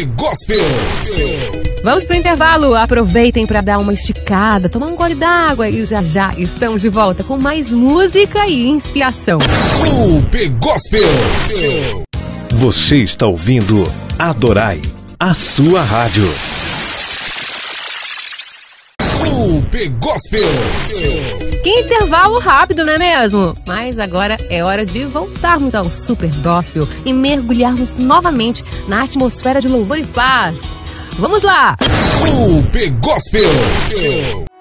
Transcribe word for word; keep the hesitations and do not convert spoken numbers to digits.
Super Gospel. Vamos pro intervalo, aproveitem para dar uma esticada, tomar um gole d'água e já já estamos de volta com mais música e inspiração. Super Gospel. Você está ouvindo Adorai, a sua rádio. Super Gospel. Que intervalo rápido, não é mesmo? Mas agora é hora de voltarmos ao Super Gospel e mergulharmos novamente na atmosfera de louvor e paz. Vamos lá! Super Gospel.